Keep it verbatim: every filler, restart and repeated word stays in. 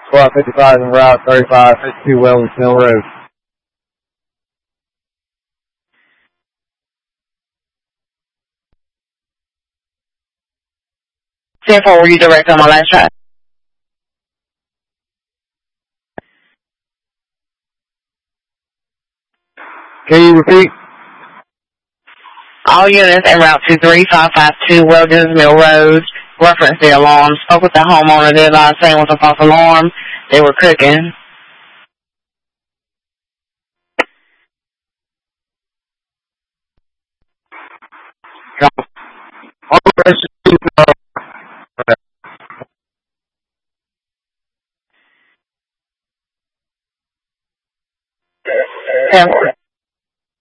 Squad fifty-five and Route thirty-five fifty-two Welders Mill Road. ten four, were you direct on my last track? Can you repeat? All units en route to three five five two Welders Mill Road. Reference the alarm. Spoke with the homeowner. They advised saying was a false alarm. They were cooking.